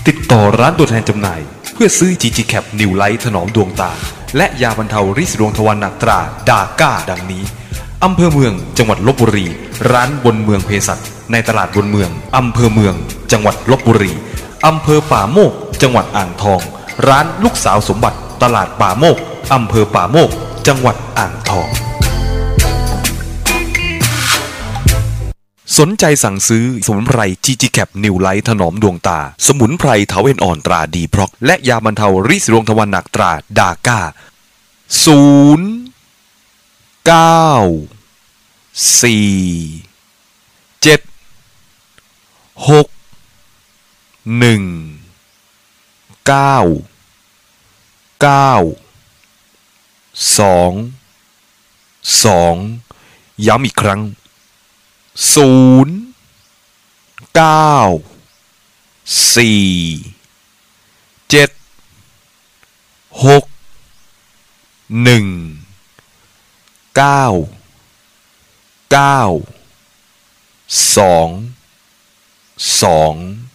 ติดต่อร้านตัวแทนจำหน่ายเพื่อซื้อ GG Cap New Light ถนอมดวงตาและยาบรรเทาริดดวงทวารหนักตราดาก้าดังนี้อำเภอเมืองจังหวัดลพบุรีร้านบนเมืองเภสัชในตลาดบนเมืองอำเภอเมืองจังหวัดลพบุรีอำเภอป่าโมกจังหวัดอ่างทองร้านลูกสาวสมบัติตลาดป่าโมกอำเภอป่าโมกจังหวัดอ่างทองสนใจสั่งซื้อสมุนไพร GG Cap New Light ถนอมดวงตาสมุนไพรเถาเอ็นอ่อนตราดีพร็อกและยาบรรเทาริดดวงทวารหนักตราดาก้าย้ำอีกครั้ง0994761992